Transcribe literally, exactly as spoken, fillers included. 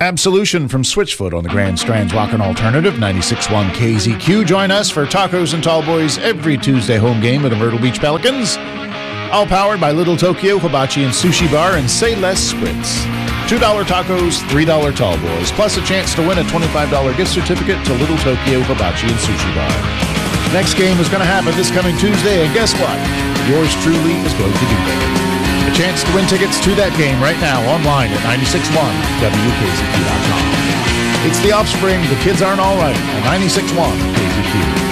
Absolution from Switchfoot on the Grand Strands Rock and Alternative, ninety-six point one K Z Q. Join us for Tacos and Tallboys every Tuesday home game with the Myrtle Beach Pelicans. All powered by Little Tokyo Hibachi and Sushi Bar and Say Less Spritz. two dollar tacos, three dollar Tallboys, plus a chance to win a twenty-five dollar gift certificate to Little Tokyo Hibachi and Sushi Bar. Next game is going to happen this coming Tuesday, and guess what? Yours truly is going to be there. A chance to win tickets to that game right now online at ninety-six point one W K Z Q dot com. It's The Offspring, The Kids Aren't All Right, on ninety-six point one K Z Q.